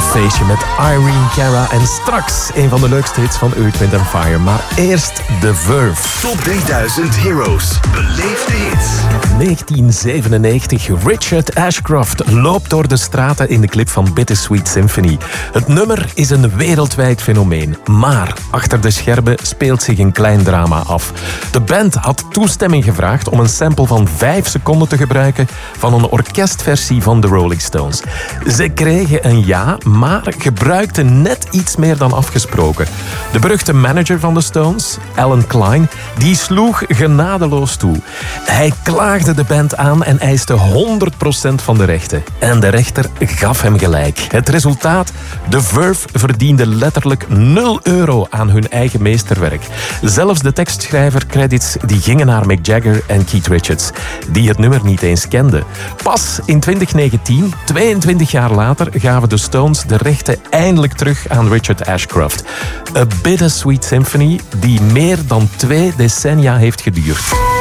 feestje met Irene Cara en straks een van de leukste hits van Earth, Wind & Fire. Maar eerst The Verve. Top 3000 Heroes. Beleefde hits. 1997. Richard Ashcroft loopt door de straten in de clip van Bittersweet Symphony. Het nummer is een wereldwijd fenomeen. Maar achter de schermen speelt zich een klein drama af. De band had toestemming gevraagd om een sample van 5 seconden te gebruiken van een orkestversie van de Rolling Stones. Ze kregen een ja, maar gebruikten net iets meer dan afgesproken. De beruchte manager van de Stones, Alan Klein, die sloeg genadeloos toe. Hij klaagde de band aan en eiste 100% van de rechten. En de rechter gaf hem gelijk. Het resultaat? The Verve verdiende letterlijk €0 aan hun eigen meesterwerk. Zelfs de tekstschrijver-credits die gingen naar Mick Jagger en Keith Richards, die het nummer niet eens kenden. Pas in 2019, 22 jaar later, gaven de Stones de rechten eindelijk terug aan Richard Ashcroft. A Bittersweet Symphony die meer dan 2 decennia heeft geduurd.